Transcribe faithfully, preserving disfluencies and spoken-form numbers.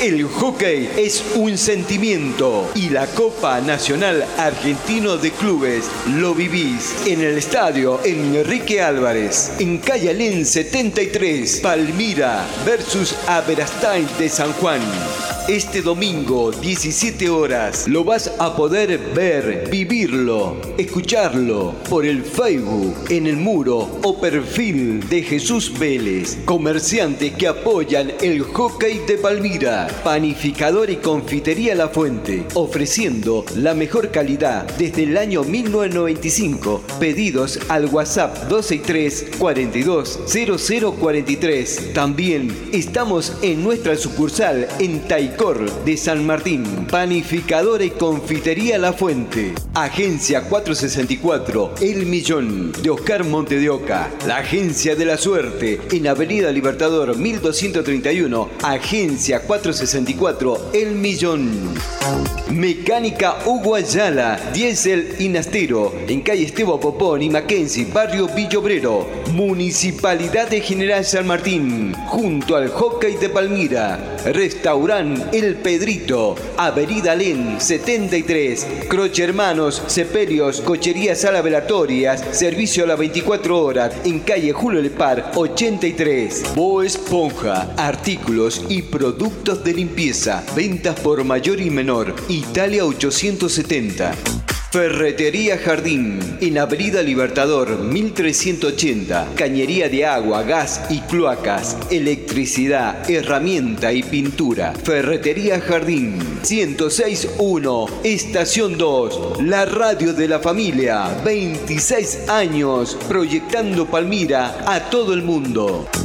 El hockey es un sentimiento y la Copa Nacional Argentino de Clubes lo vivís en el estadio Enrique Álvarez, en Calle Alén setenta y tres, Palmira versus Aberastain de San Juan. Este domingo, diecisiete horas, lo vas a poder ver, vivirlo, escucharlo por el Facebook, en el muro o perfil de Jesús Vélez. Comerciantes que apoyan el hockey de Palmira. Panificador y confitería La Fuente, ofreciendo la mejor calidad desde el año mil novecientos noventa y cinco. Pedidos al WhatsApp dos seis tres, cuarenta y dos, cero cero cuarenta y tres. También estamos en nuestra sucursal en Taicor de San Martín. Panificadora y confitería La Fuente. Agencia cuatrocientos sesenta y cuatro, El Millón, de Oscar Monte de Oca. La Agencia de la Suerte, en Avenida Libertador mil doscientos treinta y uno. Agencia cuatrocientos sesenta y cuatro, El Millón. Mecánica Hugo Ayala, diésel y Nastero, en calle Esteban Popón y Mackenzie, barrio Villobrero. Municipalidad de General San Martín, junto al hockey de Palmira. Restaurant El Pedrito, Avenida Alén setenta y tres. Croce Hermanos, Sepelios, Cochería Sala Velatorias, servicio a las veinticuatro horas, en calle Julio Lepar ochenta y tres. Bo Esponja, artículos y productos de limpieza, ventas por mayor y menor. Italia ochocientos setenta. Ferretería Jardín, en Avenida Libertador mil trescientos ochenta. Cañería de agua, gas y cloacas, electricidad, herramienta y pintura. Ferretería Jardín, ciento seis punto uno, Estación dos, la radio de la familia. veintiséis años proyectando Palmira a todo el mundo.